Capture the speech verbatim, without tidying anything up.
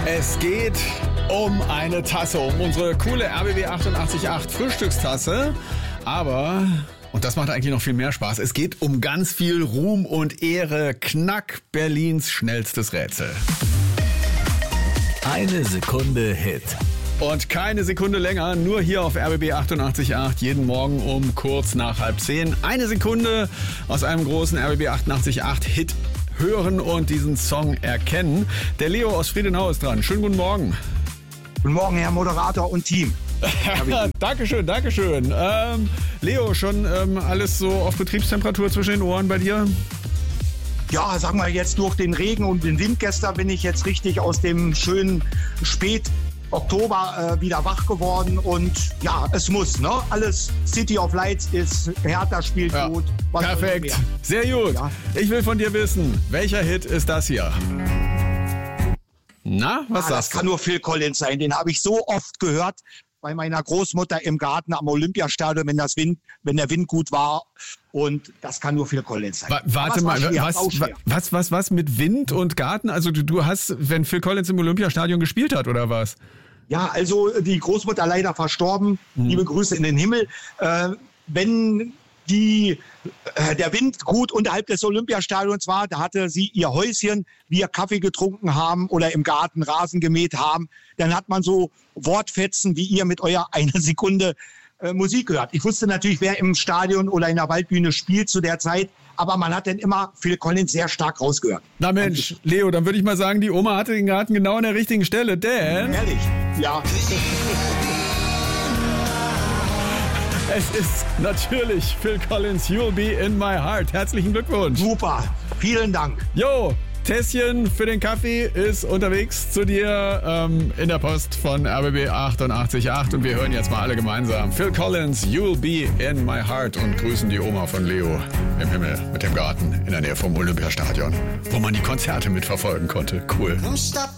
Es geht um eine Tasse, um unsere coole R B B achtundachtzig Komma acht Frühstückstasse. Aber, und das macht eigentlich noch viel mehr Spaß, es geht um ganz viel Ruhm und Ehre. Knack Berlins schnellstes Rätsel. Eine Sekunde Hit. Und keine Sekunde länger, nur hier auf R B B achtundachtzig Komma acht, jeden Morgen um kurz nach halb zehn. Eine Sekunde aus einem großen R B B achtundachtzig Komma acht Hit hören und diesen Song erkennen. Der Leo aus Friedenau ist dran. Schönen guten Morgen. Guten Morgen, Herr Moderator und Team. Dankeschön, Dankeschön. Ähm, Leo, schon ähm, alles so auf Betriebstemperatur zwischen den Ohren bei dir? Ja, sagen wir jetzt durch den Regen und den Wind gestern bin ich jetzt richtig aus dem schönen Spät Oktober äh, wieder wach geworden und ja, es muss, ne? Alles City of Lights ist, Hertha spielt ja. gut. Was Perfekt, sehr gut. Ja. Ich will von dir wissen, welcher Hit ist das hier? Na, was ah, sagst das du? kann nur Phil Collins sein, den habe ich so oft gehört bei meiner Großmutter im Garten am Olympiastadion, wenn das Wind, wenn der Wind gut war. Und das kann nur Phil Collins sein. Wa- warte mal, schwer, was, was, was, was mit Wind und Garten? Also du, du hast, wenn Phil Collins im Olympiastadion gespielt hat, oder was? Ja, also die Großmutter leider verstorben. Hm. Liebe Grüße in den Himmel. Äh, wenn die, äh, der Wind gut unterhalb des Olympiastadions war, da hatte sie ihr Häuschen, wir Kaffee getrunken haben oder im Garten Rasen gemäht haben, dann hat man so Wortfetzen wie ihr mit eurer eine Sekunde äh, Musik gehört. Ich wusste natürlich, wer im Stadion oder in der Waldbühne spielt zu der Zeit, aber man hat dann immer Phil Collins sehr stark rausgehört. Na Mensch, Leo, dann würde ich mal sagen, die Oma hatte den Garten genau an der richtigen Stelle, denn... Ehrlich, ja. Es ist natürlich Phil Collins, You'll Be In My Heart. Herzlichen Glückwunsch. Super, vielen Dank. Jo, Tässchen für den Kaffee ist unterwegs zu dir ähm, in der Post von R B B achtundachtzig Komma acht und wir hören jetzt mal alle gemeinsam Phil Collins, You'll Be In My Heart und grüßen die Oma von Leo im Himmel mit dem Garten in der Nähe vom Olympiastadion, wo man die Konzerte mitverfolgen konnte. Cool. Don't stop